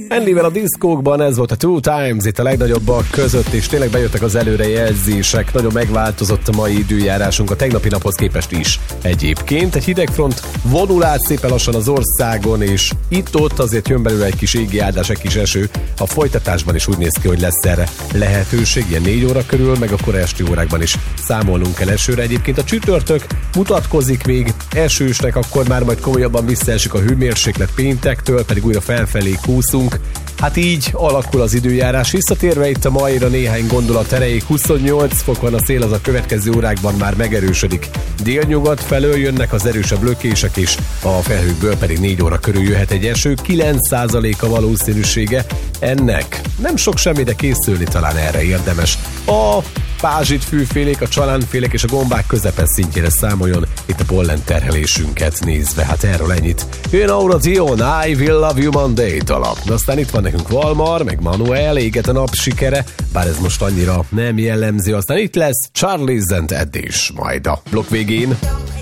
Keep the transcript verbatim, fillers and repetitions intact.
Ennivel a diszkókban ez volt a Two Times, itt a legnagyobbak között, és tényleg bejöttek az előrejelzések, nagyon megváltozott a mai időjárásunk a tegnapi naphoz képest is. Egyébként egy hidegfront vonul át szépen lassan az országon, és itt-ott azért jön belőle egy kis égi áldás, egy kis eső. A folytatásban is úgy néz ki, hogy lesz erre lehetőség, ilyen négy óra körül, meg akkor esti órákban is számolnunk kell esőre. Egyébként a csütörtök mutatkozik még esősnek, akkor már majd komolyabban visszaesik a hőmérséklet péntektől, pedig újra felfelé kúszunk. Hát így alakul az időjárás. Visszatérve itt a maira néhány gondolat erejéig, huszonnyolc fok van a szél, az a következő órákban már megerősödik. Délnyugat felől jönnek az erősebb lökések, és a felhőkből pedig négy óra körül jöhet egy eső, kilenc százalék a valószínűsége ennek. Nem sok semmi, de készülni talán erre érdemes. A pázsit fűfélék, a csalánfélék és a gombák közepes szintjére számoljon itt a pollen terhelésünket nézve. Hát erről ennyit. Jön Aura Dion, I Will Love You Monday alap. Aztán itt van nekünk Valmar, meg Manuel, éget a nap sikere, bár ez most annyira nem jellemző. Aztán itt lesz Charlie's and Ed is majd a blokk végén.